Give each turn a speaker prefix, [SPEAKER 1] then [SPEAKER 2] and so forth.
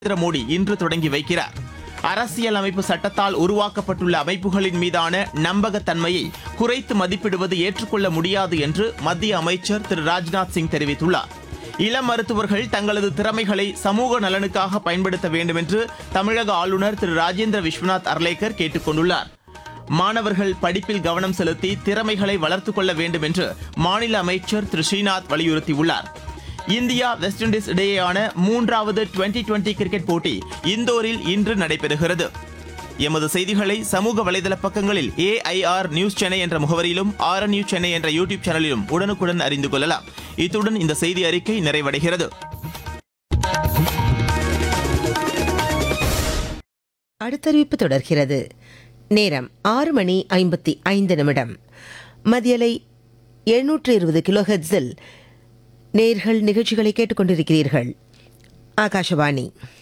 [SPEAKER 1] நரேந்திர மோடி இன்று தொடங்கி வைக்கிறார். அரசியல் அமைப்பு சட்டத்தால் உருவாக்கப்பட்டுள்ள அமைப்புகளின் மீதான நம்பகத்தன்மையை குறைத்து மதிப்பிடுவது ஏற்றுக்கொள்ள முடியாது என்று மத்திய அமைச்சர் திரு ராஜ்நாத் சிங் தெரிவித்துள்ளார். இளம் மருத்துவர்கள் தங்களது திறமைகளை சமூக நலனுக்காக பயன்படுத்த வேண்டும் என்று தமிழக ஆளுநர் திரு ராஜேந்திர விஸ்வநாத் அர்லேக்கர் கேட்டுக் கொண்டுள்ளார். மாணவர்கள் படிப்பில் கவனம் செலுத்தி திறமைகளை வளர்த்துக் கொள்ள வேண்டும் என்று மாநில அமைச்சர் திரு ஸ்ரீநாத் வலியுறுத்தியுள்ளார். இந்தியா வெஸ்ட் இண்டீஸ் இடையேயான 3வது டுவெண்டி கிரிக்கெட் போட்டி இந்தோரில் இன்று நடைபெறுகிறது. எமது செய்திகளை சமூக வலைதள பக்கங்களில் AIR நியூஸ் சென்னை என்ற முகவரியிலும் RNU சென்னை என்ற யூடியூப் சேனலிலும் உடனுக்குடன் அறிந்து கொள்ளலாம். இத்துடன் இந்த செய்தி அறிக்கை நிறைவடைகிறது.
[SPEAKER 2] அடுத்தறிவிப்பு தொடர்கிறது. நேரம் 6:55. மதியலை 720 கிலோஹெர்ட்ஸில் நேர்கள் நிகழ்ச்சிகளை கேட்டுக்கொண்டிருக்கிறீர்கள். ஆகாஷவாணி.